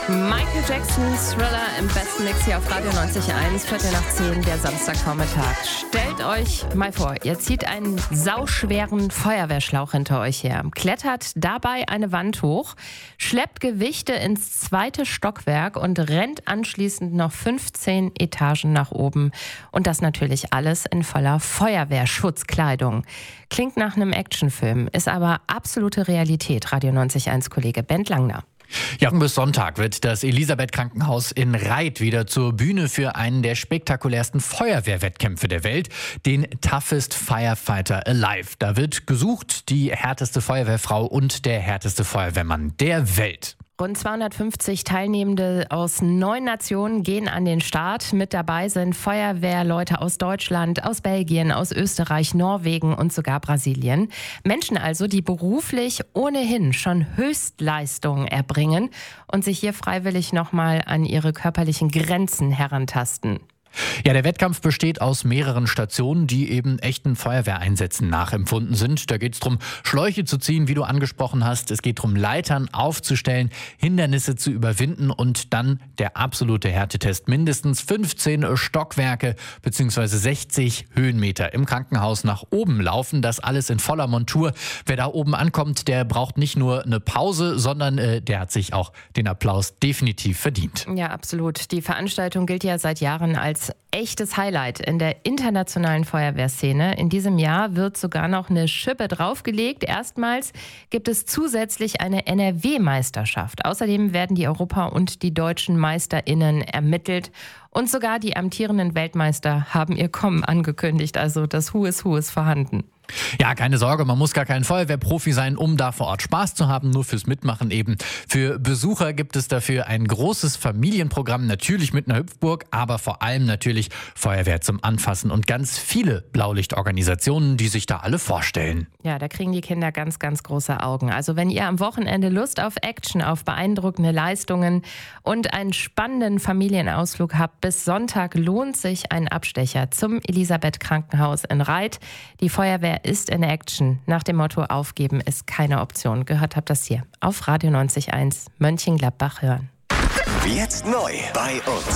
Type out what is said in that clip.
Michael Jacksons Thriller im besten Mix hier auf Radio 90.1, 10:15, der Samstagvormittag. Stellt euch mal vor, ihr zieht einen sauschweren Feuerwehrschlauch hinter euch her, klettert dabei eine Wand hoch, schleppt Gewichte ins 2. Stockwerk und rennt anschließend noch 15 Etagen nach oben. Und das natürlich alles in voller Feuerwehrschutzkleidung. Klingt nach einem Actionfilm, ist aber absolute Realität. Radio 90.1-Kollege Bent Langner. Ja, bis Sonntag wird das Elisabeth-Krankenhaus in Reith wieder zur Bühne für einen der spektakulärsten Feuerwehrwettkämpfe der Welt, den Toughest Firefighter Alive. Da wird gesucht die härteste Feuerwehrfrau und der härteste Feuerwehrmann der Welt. Rund 250 Teilnehmende aus 9 Nationen gehen an den Start. Mit dabei sind Feuerwehrleute aus Deutschland, aus Belgien, aus Österreich, Norwegen und sogar Brasilien. Menschen also, die beruflich ohnehin schon Höchstleistungen erbringen und sich hier freiwillig nochmal an ihre körperlichen Grenzen herantasten. Ja, der Wettkampf besteht aus mehreren Stationen, die eben echten Feuerwehreinsätzen nachempfunden sind. Da geht es darum, Schläuche zu ziehen, wie du angesprochen hast. Es geht darum, Leitern aufzustellen, Hindernisse zu überwinden und dann der absolute Härtetest. Mindestens 15 Stockwerke bzw. 60 Höhenmeter im Krankenhaus nach oben laufen. Das alles in voller Montur. Wer da oben ankommt, der braucht nicht nur eine Pause, sondern der hat sich auch den Applaus definitiv verdient. Ja, absolut. Die Veranstaltung gilt ja seit Jahren als echtes Highlight in der internationalen Feuerwehrszene. In diesem Jahr wird sogar noch eine Schippe draufgelegt. Erstmals gibt es zusätzlich eine NRW-Meisterschaft. Außerdem werden die Europa- und die deutschen MeisterInnen ermittelt. Und sogar die amtierenden Weltmeister haben ihr Kommen angekündigt. Also das Who is Who ist vorhanden. Ja, keine Sorge, man muss gar kein Feuerwehrprofi sein, um da vor Ort Spaß zu haben, nur fürs Mitmachen eben. Für Besucher gibt es dafür ein großes Familienprogramm, natürlich mit einer Hüpfburg, aber vor allem natürlich Feuerwehr zum Anfassen und ganz viele Blaulichtorganisationen, die sich da alle vorstellen. Ja, da kriegen die Kinder ganz, ganz große Augen. Also wenn ihr am Wochenende Lust auf Action, auf beeindruckende Leistungen und einen spannenden Familienausflug habt, bis Sonntag lohnt sich ein Abstecher zum Elisabeth-Krankenhaus in Reith. Die Feuerwehr ist in Action. Nach dem Motto Aufgeben ist keine Option. Gehört habt das hier auf Radio 90.1 Mönchengladbach hören. Jetzt neu bei uns.